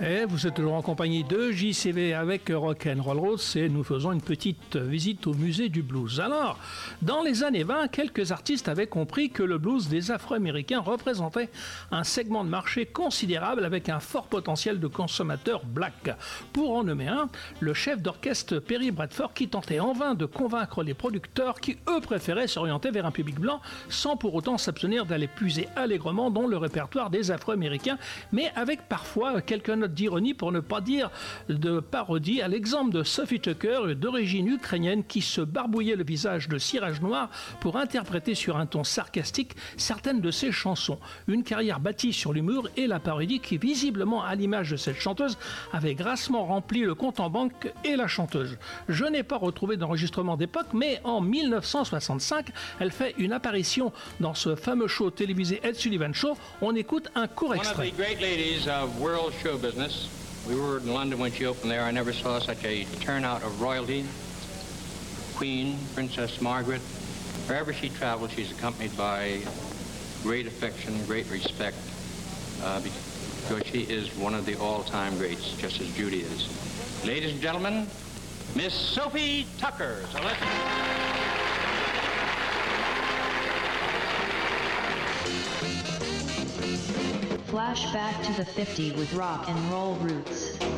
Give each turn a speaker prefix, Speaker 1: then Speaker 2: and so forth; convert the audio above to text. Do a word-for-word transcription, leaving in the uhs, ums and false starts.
Speaker 1: Et vous êtes toujours en compagnie de J C V avec Rock'n'Roll Roots et nous faisons une petite visite au musée du blues. Alors, dans les années vingt, quelques artistes avaient compris que le blues des Afro-Américains représentait un segment de marché considérable avec un fort potentiel de consommateurs black. Pour en nommer un, le chef d'orchestre Perry Bradford qui tentait en vain de convaincre les producteurs qui, eux, préféraient s'orienter vers un public blanc sans pour autant s'abstenir d'aller puiser allègrement dans le répertoire des Afro-Américains, mais avec parfois quelques notes d'ironie pour ne pas dire de parodie, à l'exemple de Sophie Tucker, d'origine ukrainienne, qui se barbouillait le visage de cirage noir pour interpréter sur un ton sarcastique certaines de ses chansons. Une carrière bâtie sur l'humour et la parodie qui, visiblement à l'image de cette chanteuse, avait grassement rempli le compte en banque et la chanteuse. Je n'ai pas retrouvé d'enregistrement d'époque, mais en mille neuf cent soixante-cinq, elle fait une apparition dans ce fameux show télévisé Ed Sullivan Show. On écoute un court extrait.
Speaker 2: We were in London when she opened there. I never saw such a turnout of royalty. Queen, Princess Margaret. Wherever she travels, she's accompanied by great affection, great respect, uh, because she is one of the all-time greats, just as Judy is. Ladies and gentlemen, Miss Sophie Tucker. So let's...
Speaker 3: Flashback to the fifties with rock and roll roots.